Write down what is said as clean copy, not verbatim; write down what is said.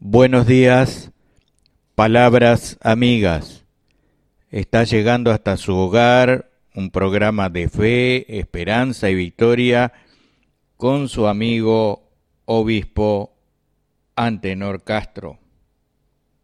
Buenos días, palabras amigas. Está llegando hasta su hogar un programa de fe, esperanza y victoria con su amigo obispo Antenor Castro.